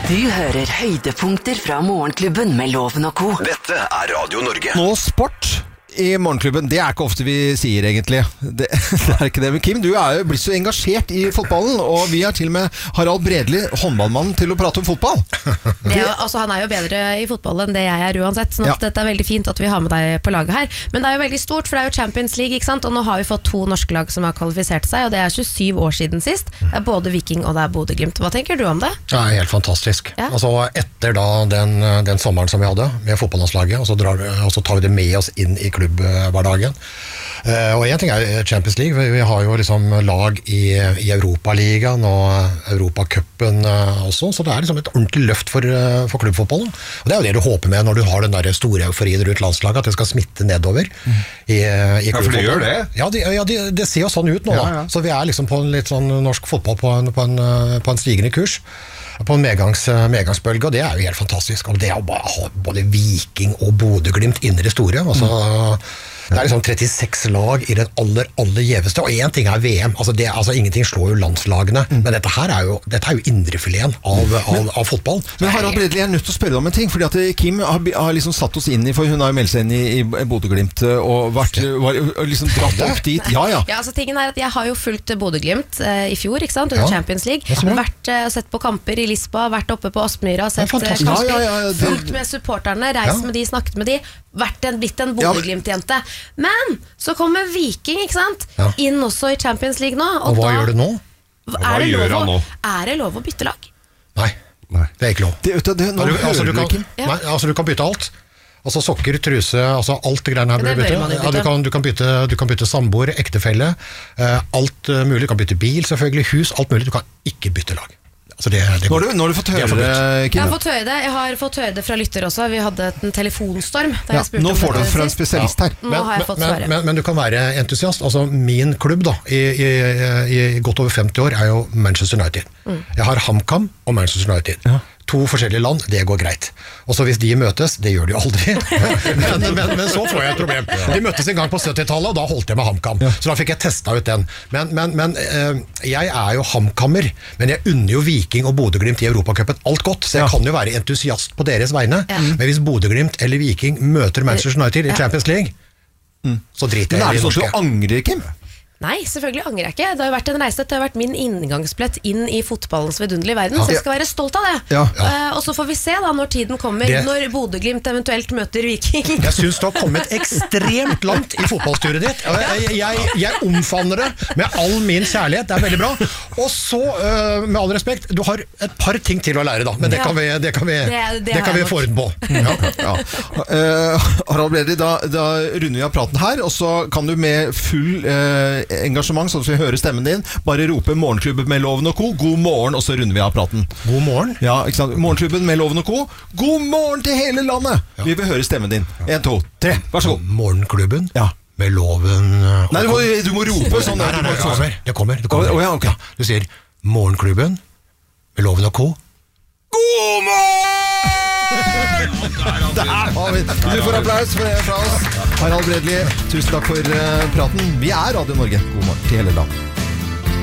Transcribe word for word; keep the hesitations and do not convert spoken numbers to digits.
Du hører høydepunkter fra Morgenklubben med Loven og Co. Dette er Radio Norge. Nå sport i Morgenklubben, det er ikke ofte vi sier egentlig. Det, det er ikke det. Men Kim, du er jo blitt så engasjert i fotballen, og vi har til og med Harald Bredli, håndballmannen, til å prate om fotball. Det er jo, altså, han er jo bedre i fotball enn det jeg er uansett, så Ja. dette er veldig fint at vi har med deg på laget her. Men det er jo veldig stort, for det er jo Champions League, ikke sant? Og nå har vi fått to norske lag som har kvalifisert seg, og det er tjuesyv år siden sist. Det er både Viking og det er Bodø/Glimt. Hva tenker du om det? Det er helt fantastisk. Ja. Altså, etter da den, den sommeren som vi hadde med fotballandslaget, og så, drar, og så tar vi det med oss inn i klubbhverdagen. Uh, og en ting er Champions League. Vi, vi har jo liksom lag i, i Europaligaen og Europacupen uh, også, så det er liksom et ordentlig løft for, uh, for klubbfotballen. Og det er jo det du håper med når du har den der store euforien rundt landslaget, at det skal smitte nedover mm. i, i klubbfotballen. Ja, for det gjør det? Ja, det, ja, det, det ser jo sånn ut nå, ja, ja. da. Så vi er liksom på en litt sånn norsk fotball på en, på en, på en stigende kurs. På en medgangs, medgangsbølge, og det er jo helt fantastisk. Og det er jo bare å ha både Viking og Bodø/Glimt inne i det store. Altså, mm. Det er liksom trettiseks lag i den aller, aller gjeveste, og én ting er V M, altså, det, altså ingenting slår jo landslagene, mm. men dette her er jo, dette er jo indrefileten av, av, av fotball. Men Harald Bredli, jeg er nødt til å spørre deg om en ting, fordi at Kim har, har liksom satt oss inn i, for hun har jo meldt seg inn i, i Bodø/Glimt, og vært, var, liksom dratt opp dit. Ja, ja. Ja, altså tingen er at jeg har jo fulgt Bodø/Glimt eh, i fjor, ikke sant, under Ja. Champions League. Vært eh, sett på kamper i Lisboa, vært oppe på Aspmyra, sett eh, fantastisk. kamper, Ja, ja, ja, det- fulgt med supporterne, reist Ja. med de, snakket med de, vært en, blitt en Bodø/Glimt-jente. Men så kommer Viking, ikke sant, Ja. inn også i Champions League nå. Og hva gjør du nå? Hva Er det, gjør lov han å, nå? er det lov å bytte lag? Nei, det er ikke lov. Det, vet du, det, nå Du, altså, du, hører du, kan, Kim. Ja. nei, altså, du kan bytte alt. Altså sokker, truse, altså alt det greiene her Men blir det bør bytte. man jo Ja, du, bytte. kan, du, kan bytte, du kan bytte samboer, ektefelle, eh, alt uh, mulig. Du kan bytte bil, selvfølgelig, hus, alt mulig. Du kan ikke bytte lag. Altså, det, det Nå har du, nå har du fått Det er høre det, Jeg Kim. har fått høre det, jeg har fått høre det fra lytter også. Vi hadde en telefonstorm da Ja, jeg spurte nå om får du dette fra en sist. spesialist her. Nå har jeg fått men, svaret. men, men du kan være entusiast. Altså, min klubb da, i, i, i godt over femti år er jo Manchester United. Mm. Jeg har HamKam og Manchester United. Ja. To forskjellige land, det går greit. Og så hvis de møtes, det gjør de aldri. men, men, men så får jeg et problem. De møttes en gang på syttitallet, og da holdt jeg med HamKam. Så da fikk jeg testa ut den. Men, men, men eh, jeg er jo HamKammer, men jeg unner jo Viking og Bodø/Glimt i Europacupen alt godt, så jeg Ja. kan jo være entusiast på deres vegne. Ja. Men hvis Bodø/Glimt eller Viking møter Manchester United i Champions League, så driter Men er jeg i det det sånn at norske. du angrer, Kim? Nei, selvfølgelig angrer jeg ikke. Det har jo vært en reise, det har vært min inngangsplett inn i fotballens vidunderlige verden, så jeg skal være stolt av det. Ja. Eh, og så får vi se da når tiden kommer, Det- når Bodø/Glimt eventuelt møter Viking. Jeg syns du har kommet ekstremt langt i fotballstyret ditt. Jeg, jeg, jeg omfavner det med all min kjærlighet, det er veldig bra. Og så, øh, med all respekt, du har et par ting til å lære da, men det Ja. kan vi, det kan vi, Det- det det har kan vi jeg få orden på. Ja. Ja. Eh, Harald Bredli, da, da runder vi av praten her, og så kan du med full eh, engasjement, sånn at vi hører stemmen din, bare rope Morgenklubben med Loven og Co. God morgen, og så runder vi av praten. God morgen. Ja, ikke sant? Morgenklubben med Loven og Co. God morgen til hele landet! Vi vil høre stemmen din. En, to, tre. Vær så god. Morgenklubben Ja. med Loven og Nei, du må, du må rope sånn. Nei, nei, nei, det kommer. Det kommer, det kommer. Å, å, ja, ok. Du sier Morgenklubben med Loven og Co. God morgen! Der har vi. Du får applaus for det fra oss. Harald Bredli, tusen takk for eh, praten. Vi er Radio Norge. God morgen til hele landet.